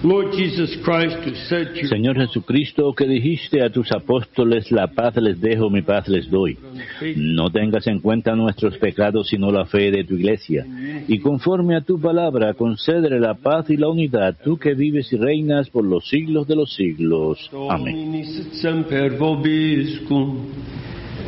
Señor Jesucristo, que dijiste a tus apóstoles, la paz les dejo, mi paz les doy. No tengas en cuenta nuestros pecados, sino la fe de tu iglesia. Y conforme a tu palabra, concédele la paz y la unidad, tú que vives y reinas por los siglos de los siglos. Amén.